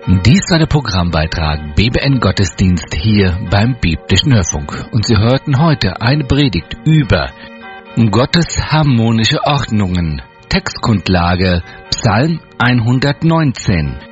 Dies war der Programmbeitrag BBN Gottesdienst hier beim Biblischen Hörfunk. Und Sie hörten heute eine Predigt über Gottes harmonische Ordnungen. Textgrundlage Psalm 119.